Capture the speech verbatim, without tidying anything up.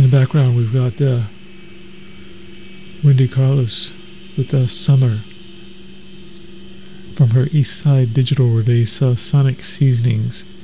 the background, we've got uh, Wendy Carlos with uh, Summer from her East Side Digital release, uh, Sonic Seasonings.